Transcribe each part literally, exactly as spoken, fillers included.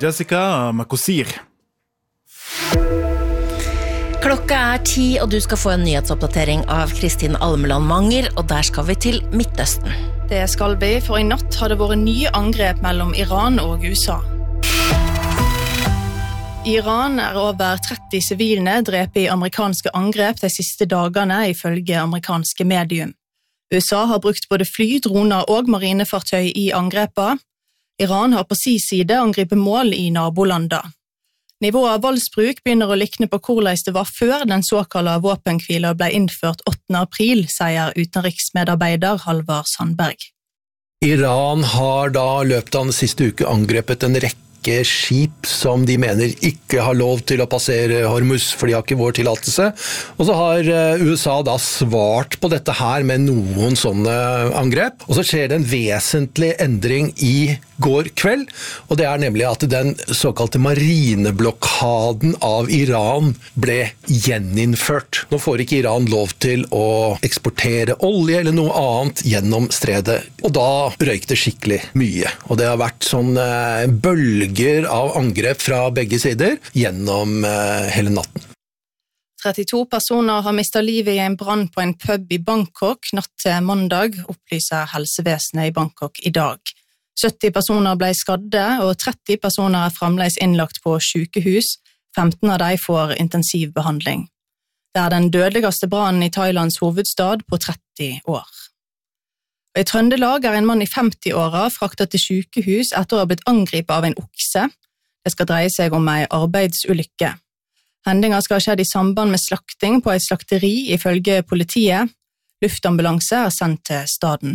Jessica Makosir. Klokka er ti, og du skal få en nyhetsoppdatering av Kristin Almeland Manger, og der skal vi til Midtøsten. Det skal vi, for i natt har det vært nye angrep mellom Iran og U S A. I Iran er over tretti sivilene drept i amerikanske angrep de siste dagene, ifølge amerikanske medium. U S A har brukt både fly, droner og marinefartøy i angrepa. Iran har på sin side angrepet mål i nabolanda. Nivået av voldsbruk begynner å likne på hvordan det var før den såkalte våpenkvila ble innført åttende april, sier utenriksmedarbeider Halvard Sandberg. Iran har da løpet av den siste uke angrepet en rekke skip som de mener ikke har lov til å passere Hormuz, for de har ikke vår tillatelse. Og så har U S A da svart på dette her med noen sånne angrep. Og så skjer det en vesentlig endring i går kveld, og det er nemlig at den såkalte marineblokaden av Iran ble gjeninnført. Nå får ikke Iran lov til å eksportere olje eller noe annet gjennom stredet, og da røyk det skikkelig mye. Og det har vært sånn eh, bølger av angrep fra begge sider gjennom eh, hele natten. trettito personer har mistet livet i en brann på en pub i Bangkok natt til mandag, opplyser helsevesenet i Bangkok i dag. sytti personer ble skadde, og tretti personer er fremdeles innlagt på sykehus. femten av dem får intensivbehandling. Det er den dødeligste brannen i Thailands hovedstad på tretti år. Og I Trøndelag er en mann i femti-åra fraktet til sykehus etter å ha blitt angrepet av en okse. Det skal dreie seg om en arbeidsulykke. Hendinga skal ha skjedd i samband med slakting på et slakteri, ifølge politiet. Luftambulanse er sendt til staden.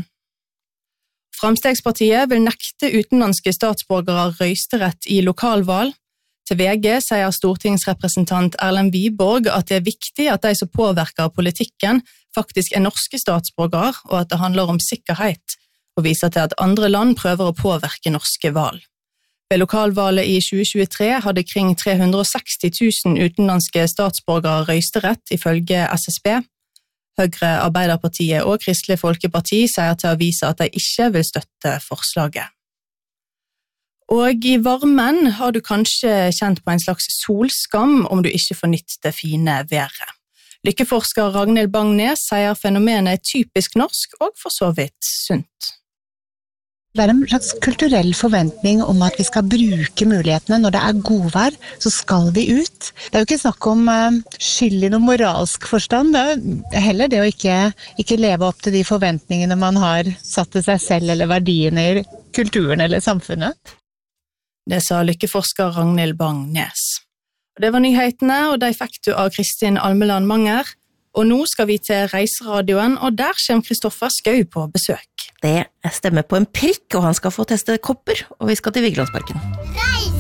Framstegspartiet vil nekte utenlandske statsborgere røysterett i lokalvalg. Til V G sier stortingsrepresentant Erlend Wiborg at det er viktig at de som påvirker politikken faktisk er norske statsborgere, og at det handler om sikkerhet, og viser til at andre land prøver å påvirke norske valg. Ved lokalvalget i tjue tjuetre hadde kring tre hundre og seksti tusen utenlandske statsborgere røysterett, ifølge S S B. Høyre, Arbeiderpartiet og Kristelig Folkeparti sier til avisa at de ikke vil støtte forslaget. Og i varmen har du kanskje kjent på en slags solskam om du ikke får nytt det fine været. Lykkeforsker Ragnhild Bang-Nes sier fenomenet er typisk norsk og for så vidt sunt. Det er en slags kulturell forventning om at vi skal bruke mulighetene. Når det er godvær, så skal vi ut. Det er jo ikke snakk om uh, skyld i noen moralsk forstand. Det er heller det å ikke, ikke leve opp til de forventningene man har satt til seg selv, eller verdiene i kulturen eller samfunnet. Det sa lykkeforsker Ragnhild Bang-Nes. Det var nyhetene, og de fikk du av Kristin Almeland Manger. Og nå skal vi til Reiseradioen, og der kommer Kristoffer Skau på besøk. Det stemmer på en prikk, og han skal få teste kopper, og vi skal til Vigelandsparken.